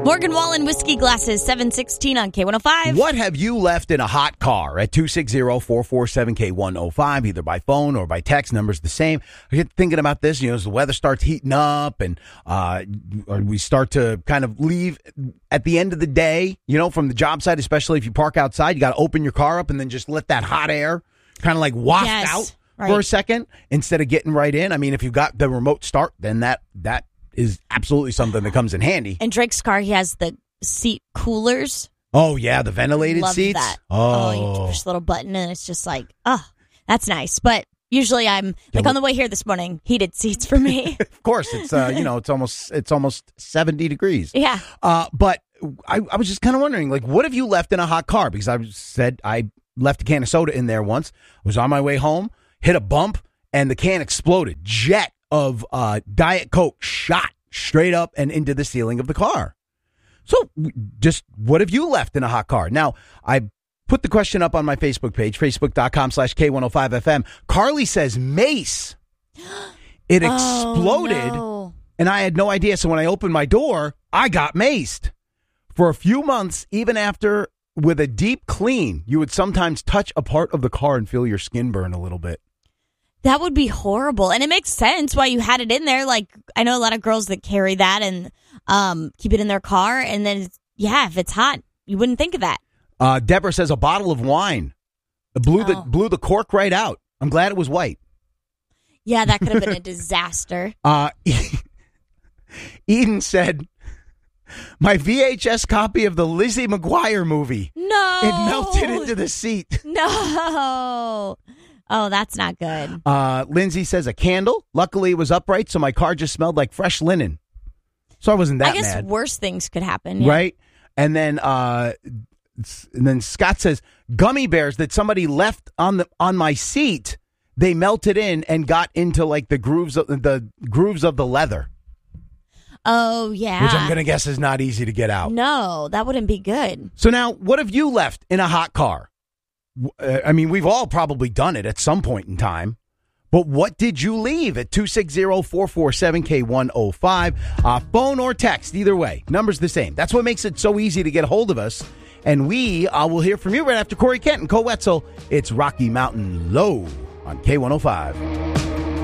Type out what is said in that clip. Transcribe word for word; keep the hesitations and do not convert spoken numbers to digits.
Morgan Wallen Whiskey Glasses, seven sixteen on K one oh five. What have you left in a hot car at two six zero, four four seven, K one oh five, either by phone or by text? Number's the same. I get thinking about this, you know, as the weather starts heating up and uh, or we start to kind of leave at the end of the day, you know, from the job site, especially if you park outside, you got to open your car up and then just let that hot air kind of like waft Yes, out right. for a second instead of getting right in. I mean, if you've got the remote start, then that that is absolutely something that comes in handy. In Drake's car, he has the seat coolers. Oh, yeah, the ventilated Love seats. that. Oh. oh, you push the little button and it's just like, oh, that's nice. But usually I'm like on the way here this morning, heated seats for me. Of course, it's uh, you know, it's almost it's almost seventy degrees. Yeah. Uh, but I, I was just kind of wondering, like, what have you left in a hot car? Because I said I left a can of soda in there once. I was on my way home, hit a bump, and the can exploded. Jet of uh, Diet Coke shot straight up and into the ceiling of the car. So just what have you left in a hot car? Now, I put the question up on my Facebook page, facebook.com slash K105FM. Carly says mace. It exploded, oh, no. and I had no idea. So when I opened my door, I got maced. For a few months, even after with a deep clean, you would sometimes touch a part of the car and feel your skin burn a little bit. That would be horrible. And it makes sense why you had it in there. Like, I know a lot of girls that carry that and um, keep it in their car. And then, it's, yeah, if it's hot, you wouldn't think of that. Uh, Deborah says a bottle of wine. It blew, Oh. the, blew the cork right out. I'm glad it was white. Yeah, that could have been a disaster. Uh, Eden said, my V H S copy of the Lizzie McGuire movie. No. It melted into the seat. No. Oh, that's not good. Uh, Lindsay says a candle. Luckily, it was upright, so my car just smelled like fresh linen. So I wasn't that I guess mad. worse things could happen. Yeah. Right? And then uh, and then Scott says gummy bears that somebody left on the on my seat, they melted in and got into like the grooves of the grooves of the leather. Oh, yeah. Which I'm going to guess is not easy to get out. No, that wouldn't be good. So now, what have you left in a hot car? Uh, I mean, we've all probably done it at some point in time. But what did you leave at two six zero, four four seven, K one oh five? Uh, phone or text, either way. Number's the same. That's what makes it so easy to get a hold of us. And we uh, will hear from you right after Corey Kent and Cole Wetzel. It's Rocky Mountain Low on K one oh five.